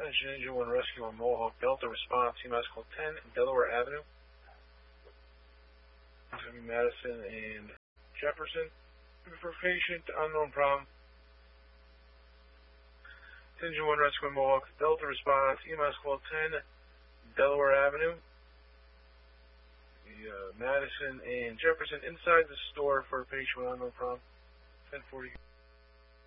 Attention Engine 1 Rescue on Mohawk Delta. Response, EMS call 10, Delaware Avenue. It's going to be Madison and Jefferson. For patient, unknown problem. Engine 1 Rescue on Mohawk Delta. Response, EMS call 10, Delaware Avenue. Madison and Jefferson inside the store for a patient with unknown problem. 1040.